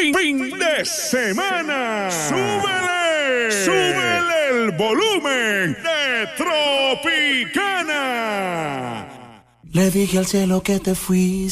fin de semana. ¡Súbele! ¡Súbele el volumen de Tropicana! Le dije al cielo que te fuiste.